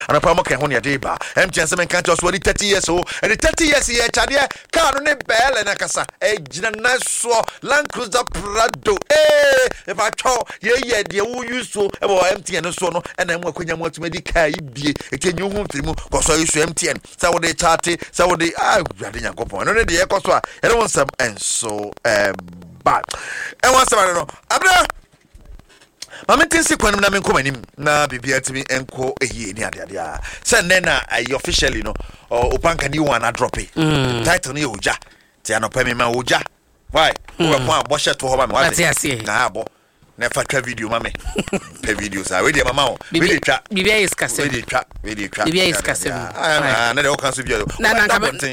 and pa mo kan ho ne de ba MTN se men kan just 30 years old and the 30 years ye chade car no ne bele na kasa gina na so Land Cruiser Prado if I cho ye de wo use so e bo MTN no so no and am akwanya mo atuma car bie etenyu hu mfiri mu ko so use MTN say wo de chat say wo de ade yakopon no ne de ye ko so a e won sam enso bad and what's about no abra Mamentinsi kwanim na menkomanim na bibia timi enko ehie ni ade a say na officially no opanka ni one drop it title ni oja ti anopa me ma oja why we kwa boshe to ho ba me wa na abo na fa video ma me pe videos a we dey mama o we dey twa bibia is kase we dey twa bibia is kase na dey o kan so bia na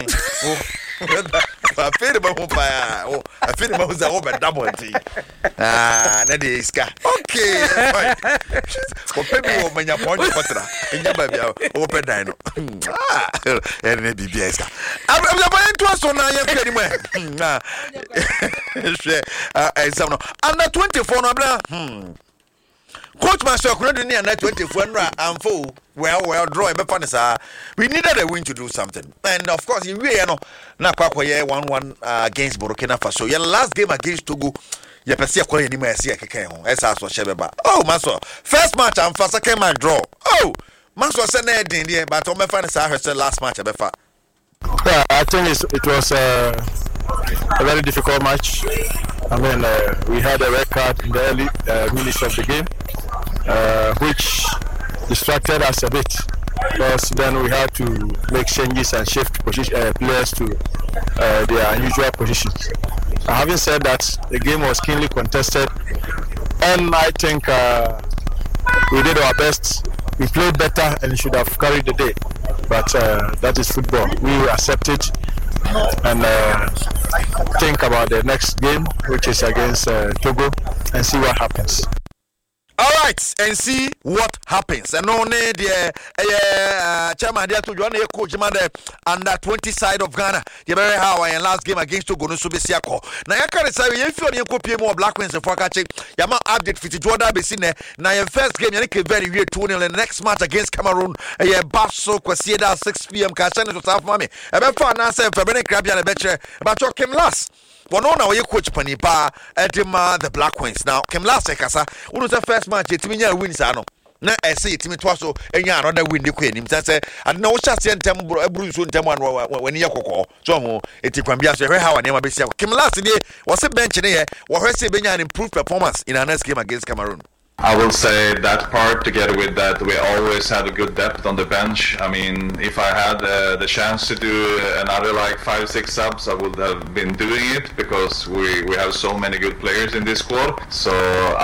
I feel about I feel about the over double thing. Na dey iska. Okay, fine. Ko pe bi wo manya point kwatra. Enya ba bia o pe dan no. Na bibia iska. Abia ba nto so na ye kwani mu. She exam no. Under 24 no abia. Coach Master Kronini and 24 and well draw a befanisa. We needed a win to do something. And of course, you know, na kwa 1-1 against Burkina Faso. Your last game against Togo, you perceive kwa ni ma sia keke ho. Esa so shebeba. Oh, Maso. First match and first second match draw. Oh, Maso said na din there, but o me fanisa her last match befa. Yeah, I think it was a very difficult match. I mean, we had a red card in the early minutes of the game, which distracted us a bit, because then we had to make changes and shift players to their unusual positions. Having said that, the game was keenly contested, and I think we did our best. We played better and should have carried the day, but that is football. We accept it and think about the next game, which is against Togo, and see what happens. All right, and see what happens. And only the chairman there to join the coach under 20 side of Ghana. You very how I last game against Togo no Subesiako. Now you can say if you are copy more Black Queens and Fakachi, Yama update for Jordan Besine. Now your first game you very weird 2-0 the next match against Cameroon. Basso Kwasieda 6 p.m. Kashan to South Mami. About for answer for Benin Krabian Betche about your Kim last. One on our coach Panipa Edema the Black Queens. Now Kim last Kasa, who was the first match Timinia wins ano. Na say Timi Twaso and ya another win the queen. Him say I know chassis and Bruce when you call. So it can be as how I never be said. Kim last day was a bench in here, what her say Benya improved performance in our next game against Cameroon. I will say that part, together with that, we always had a good depth on the bench. I mean, if I had the chance to do another like 5-6 subs, I would have been doing it, because we have so many good players in this squad. So